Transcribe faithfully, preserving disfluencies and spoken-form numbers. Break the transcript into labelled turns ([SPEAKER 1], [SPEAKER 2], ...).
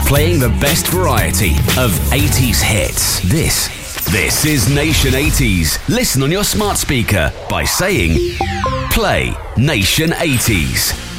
[SPEAKER 1] playing the best variety of eighties hits. This, this is Nation eighties. Listen on your smart speaker by saying, play Nation eighties.